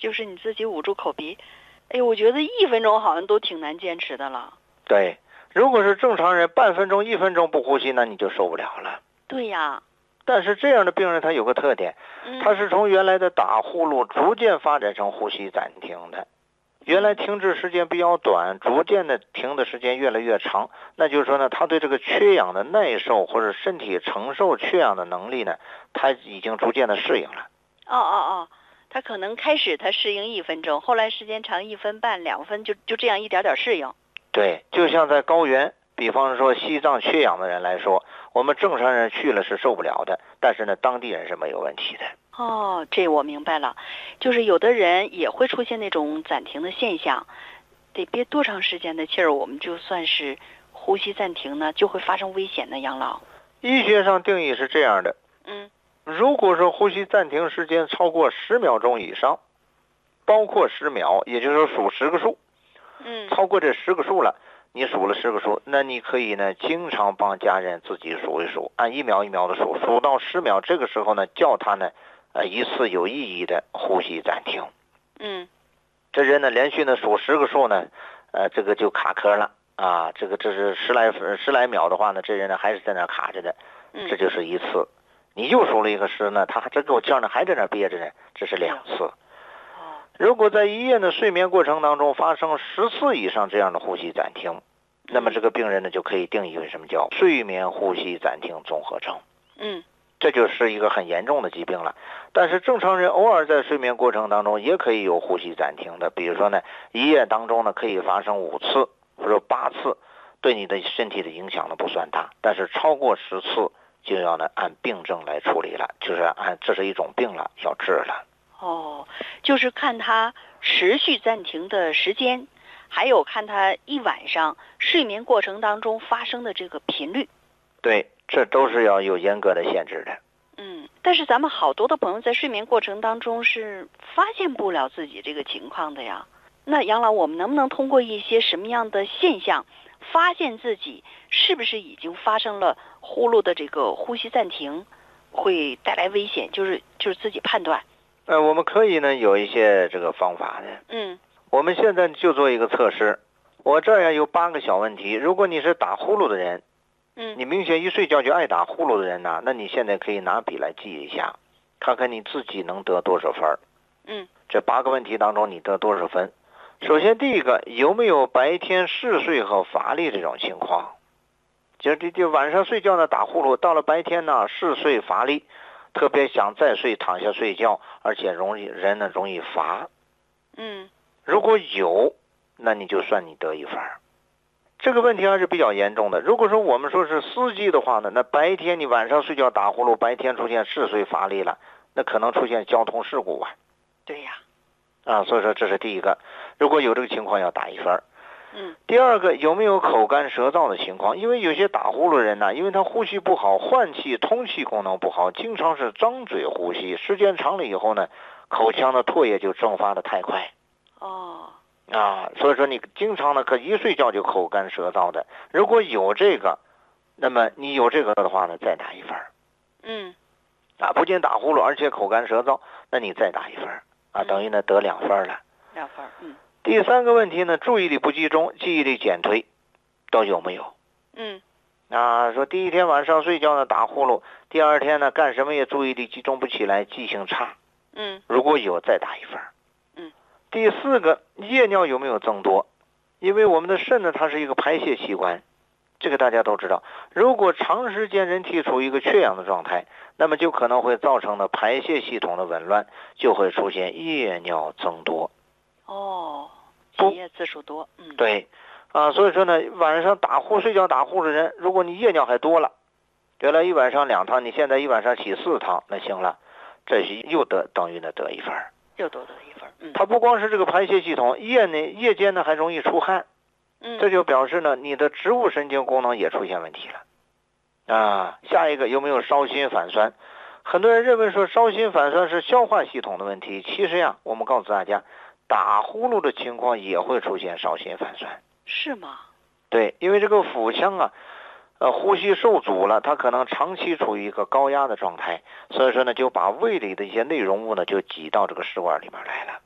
就是你自己捂住口鼻。哎，我觉得1分钟好像都挺难坚持的了。 对，如果是正常人，半分钟、1分钟不呼吸，那你就受不了了。 对呀。 但是这样的病人他有个特点，他是从原来的打呼噜逐渐发展成呼吸暂停的。原来停止时间比较短，逐渐的停的时间越来越长，那就是说呢，他对这个缺氧的耐受或者身体承受缺氧的能力呢，他已经逐渐的适应了。 他可能开始他适应1分钟，后来时间长1分半、2分，就这样一点点适应。 对，就像在高原，比方说西藏缺氧的人来说，我们正常人去了是受不了的，但是呢，当地人是没有问题的。 这我明白了，就是有的人也会出现那种暂停的现象，得憋多长时间的气儿，我们就算是呼吸暂停呢，就会发生危险的，杨老。 医学上定义是这样的，如果说呼吸暂停时间超过10秒钟以上，包括10秒，也就是说数10个数，超过这10个数了，你数了10个数，那你可以呢经常帮家人自己数一数，按1秒1秒的数，数到10秒，这个时候呢叫他呢一次有意义的呼吸暂停。这人呢连续呢数10个数呢，这个就卡壳了啊，这是十来秒的话呢，这人呢还是在那卡着的，这就是一次。你又数了一个10呢，他这够呛呢还在那憋着呢，这是2次。如果在一夜的睡眠过程当中发生10次以上这样的呼吸暂停，那么这个病人呢就可以定义为什么叫睡眠呼吸暂停综合症。这就是一个很严重的疾病了。但是正常人偶尔在睡眠过程当中也可以有呼吸暂停的，比如说呢，一夜当中呢可以发生5次或者8次，对你的身体的影响呢不算大，但是超过10次就要呢按病症来处理了，就是这是一种病了，要治了。 就是看他持续暂停的时间，还有看他一晚上睡眠过程当中发生的这个频率。 对，这都是要有严格的限制的。 但是咱们好多的朋友在睡眠过程当中是发现不了自己这个情况的呀。那杨老，我们能不能通过一些什么样的现象发现自己是不是已经发生了呼噜的这个呼吸暂停，会带来危险，就是自己判断。 我们可以呢有一些这个方法的。我们现在就做一个测试。我这儿有8个小问题，如果你是打呼噜的人，你明显一睡觉就爱打呼噜的人呢，那你现在可以拿笔来记一下，看看你自己能得多少分。这8个问题当中你得多少分？首先第一个，有没有白天嗜睡和乏力这种情况？就晚上睡觉呢打呼噜，到了白天呢嗜睡乏力，特别想再睡，躺下睡觉，而且人呢容易乏。如果有，那你就算你得1分。这个问题还是比较严重的。如果说我们说是司机的话呢，那白天你晚上睡觉打呼噜，白天出现嗜睡乏力了，那可能出现交通事故啊。 对呀。 所以说这是第一个，如果有这个情况要打1分。第二个，有没有口干舌燥的情况？因为有些打呼噜人呢，因为他呼吸不好，换气通气功能不好，经常是张嘴呼吸，时间长了以后呢，口腔的唾液就蒸发的太快。所以说你经常呢可一睡觉就口干舌燥的，如果有这个，那么你有这个的话呢，再打1分。不仅打呼噜，而且口干舌燥，那你再打1分等于呢得2分了。 2分。 第3个问题呢，注意力不集中，记忆力减退，都有没有？说第一天晚上睡觉呢打呼噜，第2天呢干什么也注意力集中不起来，记性差。如果有，再打1分。第4个，夜尿有没有增多？因为我们的肾呢，它是一个排泄器官，这个大家都知道。如果长时间人体处于一个缺氧的状态，那么就可能会造成的排泄系统的紊乱，就会出现夜尿增多。 血液次数多。 对所以说呢，晚上睡觉打呼的人，如果你夜尿还多了，原来一晚上2趟，你现在一晚上起4趟，那行了，这是又等于呢得1分。 又多得1分。 它不光是这个排泄系统，夜间呢还容易出汗。这就表示呢你的植物神经功能也出现问题了。下一个，有没有烧心反酸？很多人认为说烧心反酸是消化系统的问题，其实呀，我们告诉大家，打呼噜的情况也会出现烧心反酸。 是吗？ 对，因为这个腹腔呼吸受阻了，它可能长期处于一个高压的状态，所以说呢就把胃里的一些内容物呢就挤到这个食管里面来了。